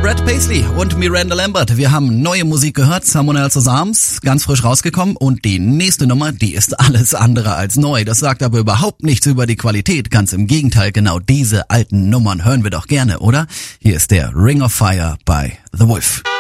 Brad Paisley und Miranda Lambert. Wir haben neue Musik gehört, Someone Else's Arms, ganz frisch rausgekommen. Und die nächste Nummer, die ist alles andere als neu. Das sagt aber überhaupt nichts über die Qualität. Ganz im Gegenteil, genau diese alten Nummern hören wir doch gerne, oder? Hier ist der Ring of Fire bei The Wolf.